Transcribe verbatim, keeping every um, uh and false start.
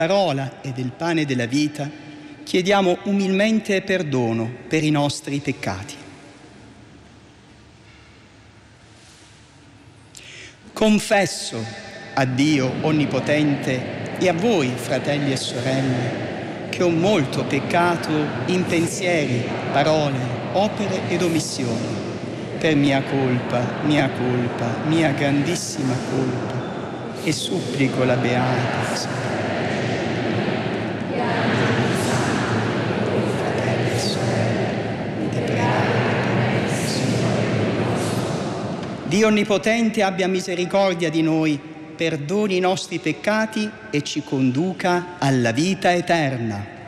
parola e del pane della vita, chiediamo umilmente perdono per i nostri peccati. Confesso a Dio Onnipotente e a voi, fratelli e sorelle, che ho molto peccato in pensieri, parole, opere ed omissioni, per mia colpa, mia colpa, mia grandissima colpa, e supplico la Beata Signora. Dio Onnipotente abbia misericordia di noi, perdoni i nostri peccati e ci conduca alla vita eterna.